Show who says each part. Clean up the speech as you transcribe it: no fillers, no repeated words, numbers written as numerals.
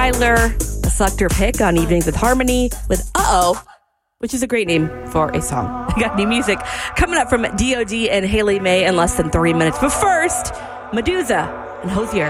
Speaker 1: Tyler, a selector pick on Evenings with Harmony with Uh-Oh, which is a great name for a song. I got new music coming up from DOD and Haley May in less than 3 minutes. But first, Medusa and Hosier.